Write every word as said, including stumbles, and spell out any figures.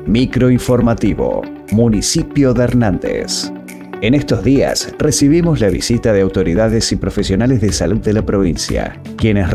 Microinformativo, Municipio de Hernández. En estos días recibimos la visita de autoridades y profesionales de salud de la provincia, quienes